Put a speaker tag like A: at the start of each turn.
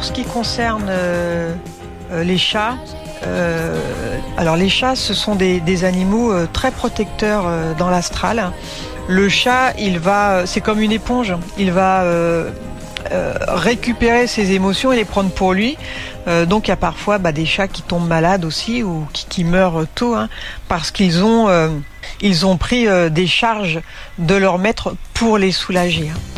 A: pour ce qui concerne les chats, alors les chats, ce sont des animaux très protecteurs dans l'astral. Le chat, c'est comme une éponge. Il va récupérer ses émotions et les prendre pour lui. Donc il y a parfois des chats qui tombent malades aussi ou qui meurent tôt, parce qu'ils ont pris des charges de leur maître pour les soulager.